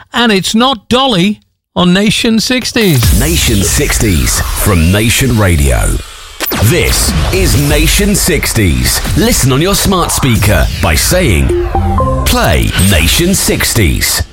And it's not Dolly on Nation 60s. Nation 60s from Nation Radio. This is Nation 60s. Listen on your smart speaker by saying, play Nation 60s.